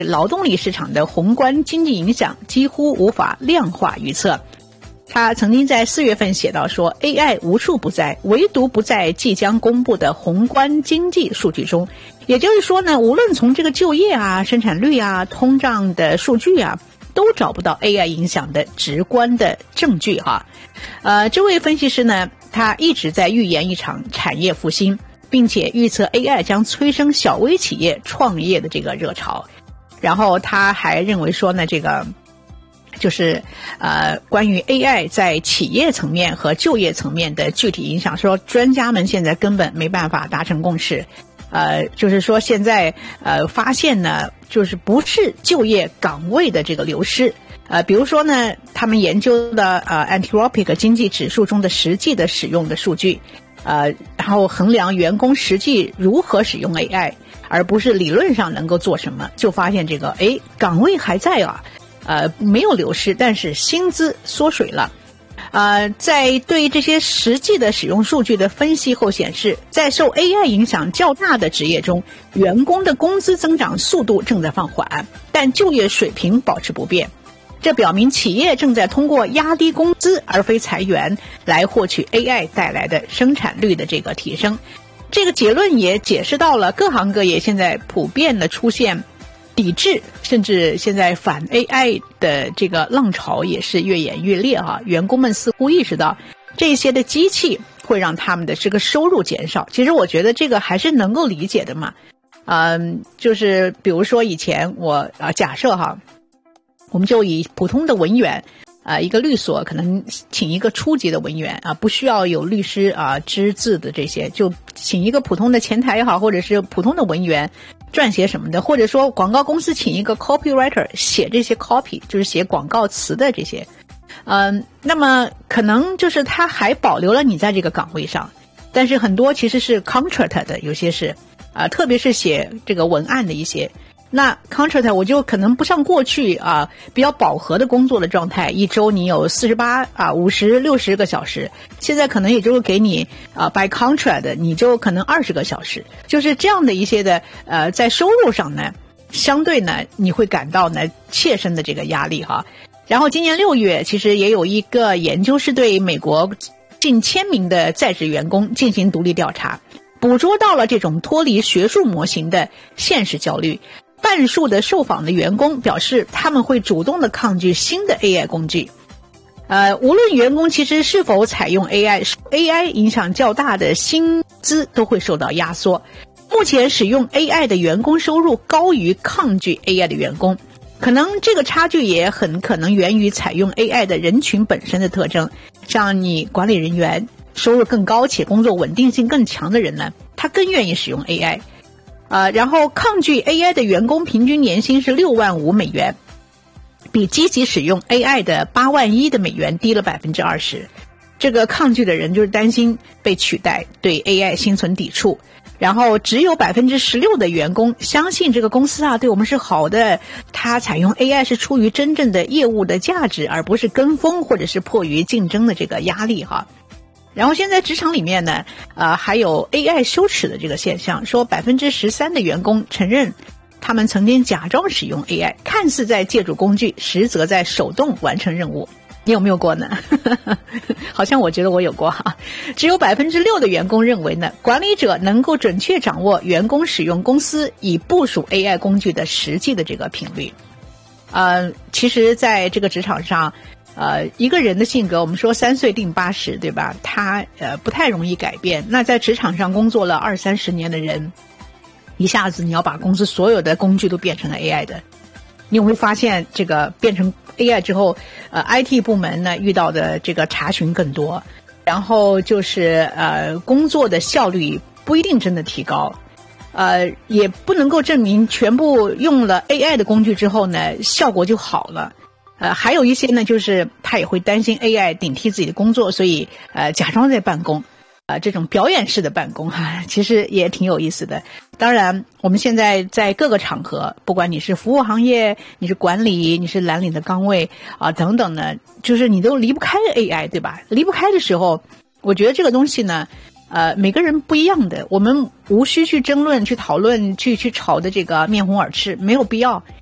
劳动力市场的宏观经济影响几乎无法量化预测。他曾经在4月份写到说 AI 无处不在，唯独不在即将公布的宏观经济数据中。也就是说呢，无论从这个就业啊、生产率啊、通胀的数据啊，都找不到 AI 影响的直观的证据哈。这位分析师呢，他一直在预言一场产业复兴，并且预测 AI 将催生小微企业创业的这个热潮。然后他还认为说呢，这个就是关于 AI 在企业层面和就业层面的具体影响，说专家们现在根本没办法达成共识。就是说现在发现呢，就是不是就业岗位的这个流失。比如说呢，他们研究的Anthropic 经济指数中的实际的使用的数据，然后衡量员工实际如何使用 AI， 而不是理论上能够做什么，就发现这个岗位还在啊，没有流失，但是薪资缩水了。在对这些实际的使用数据的分析后显示，在受 AI 影响较大的职业中，员工的工资增长速度正在放缓，但就业水平保持不变。这表明企业正在通过压低工资而非裁员来获取 AI 带来的生产率的这个提升。这个结论也解释到了各行各业现在普遍的出现抵制，甚至现在反 AI 的这个浪潮也是越演越烈啊。员工们似乎意识到这些的机器会让他们的这个收入减少。其实我觉得这个还是能够理解的嘛。就是比如说以前我假设哈，我们就以普通的文员一个律所可能请一个初级的文员不需要有律师知字的这些，就请一个普通的前台也好，或者是普通的文员撰写什么的，或者说广告公司请一个 copywriter 写这些 copy， 就是写广告词的这些。那么可能就是他还保留了你在这个岗位上，但是很多其实是 contract 的，有些是特别是写这个文案的一些。那 contract 我就可能不像过去比较饱和的工作的状态，一周你有48、50、60个小时，现在可能也就是给你by contract 你就可能20个小时，就是这样的一些的在收入上呢，相对呢你会感到呢切身的这个压力哈。然后今年6月，其实也有一个研究是对美国近1000名的在职员工进行独立调查，捕捉到了这种脱离学术模型的现实焦虑。半数的受访的员工表示他们会主动的抗拒新的 AI 工具。无论员工其实是否采用 AI 影响较大的薪资都会受到压缩。目前使用 AI 的员工收入高于抗拒 AI 的员工，可能这个差距也很可能源于采用 AI 的人群本身的特征。像你管理人员收入更高且工作稳定性更强的人呢，他更愿意使用 AI。然后抗拒 AI 的员工平均年薪是$65,000，比积极使用 AI 的$81,000的美元低了20%。这个抗拒的人就是担心被取代，对 AI 心存抵触。然后只有16%的员工相信这个公司对我们是好的，他采用 AI 是出于真正的业务的价值，而不是跟风或者是迫于竞争的这个压力哈。然后现在职场里面呢，还有 AI 羞耻的这个现象，说13%的员工承认他们曾经假装使用 AI， 看似在借助工具，实则在手动完成任务。你有没有过呢？好像我觉得我有过哈。只有6%的员工认为呢，管理者能够准确掌握员工使用公司以部署 AI 工具的实际的这个频率。其实在这个职场上，一个人的性格，我们说3岁定80，对吧？他不太容易改变。那在职场上工作了20-30年的人，一下子你要把公司所有的工具都变成了 AI 的，你会发现这个变成 AI 之后，IT 部门呢遇到的这个查询更多，然后就是工作的效率不一定真的提高。也不能够证明全部用了 AI 的工具之后呢，效果就好了。还有一些呢，就是他也会担心 AI 顶替自己的工作，所以假装在办公，这种表演式的办公其实也挺有意思的。当然，我们现在在各个场合，不管你是服务行业，你是管理，你是蓝领的岗位等等呢，就是你都离不开 AI， 对吧？离不开的时候，我觉得这个东西呢，每个人不一样的，我们无需去争论、去讨论、去吵的这个面红耳赤，没有必要。